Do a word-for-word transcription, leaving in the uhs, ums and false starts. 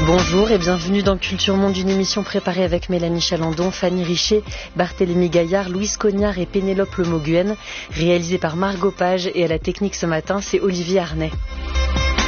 Bonjour et bienvenue dans Culture Monde, une émission préparée avec Mélanie Chalandon, Fanny Richer, Barthélémy Gaillard, Louise Cognard et Pénélope Lemoguen, réalisée par Margot Page, et à la technique ce matin, c'est Olivier Arnay.